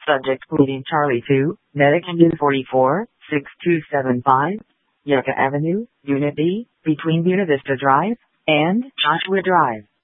Subject pleading Charlie 2, Medic Engine 44, 6275, Yucca Avenue, Unit B, between Buena Vista Drive and Joshua Drive.